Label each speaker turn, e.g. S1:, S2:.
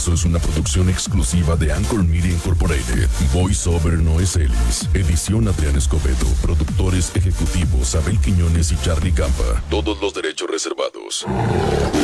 S1: caso es una producción exclusiva de Anchor Media Incorporated. Voiceover Noé Celis. Edición Adrián Escobedo. Productores ejecutivos Abel Quiñones y Charlie Campa. Todos los derechos reservados.